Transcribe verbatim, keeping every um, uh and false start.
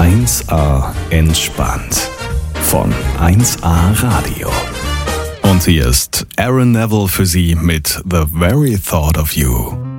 eins A entspannt von eins A Radio. Und hier ist Aaron Neville für Sie mit The Very Thought of You.